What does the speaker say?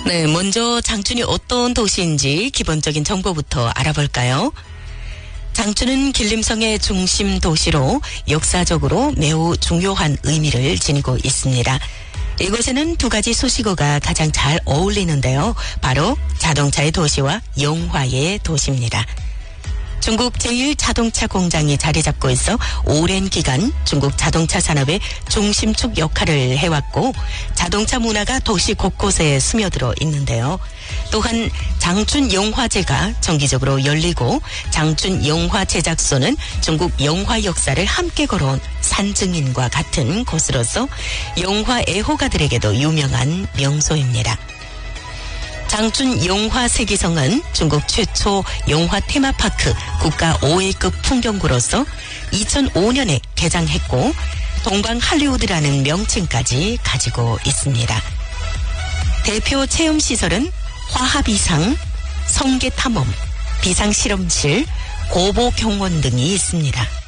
네, 먼저 장춘이 어떤 도시인지 기본적인 정보부터 알아볼까요? 장춘은 길림성의 중심 도시로 역사적으로 매우 중요한 의미를 지니고 있습니다. 이곳에는 두 가지 수식어가 가장 잘 어울리는데요. 바로 자동차의 도시와 영화의 도시입니다. 중국 제1자동차 공장이 자리 잡고 있어 오랜 기간 중국 자동차 산업의 중심축 역할을 해왔고 자동차 문화가 도시 곳곳에 스며들어 있는데요. 또한 장춘 영화제가 정기적으로 열리고 장춘 영화 제작소는 중국 영화 역사를 함께 걸어온 산증인과 같은 곳으로서 영화 애호가들에게도 유명한 명소입니다. 장춘 영화 세기성은 중국 최초 영화 테마파크 국가 5위급 풍경구로서 2005년에 개장했고 동방 할리우드라는 명칭까지 가지고 있습니다. 대표 체험시설은 화합이상, 성계탐험, 비상실험실, 고보경원 등이 있습니다.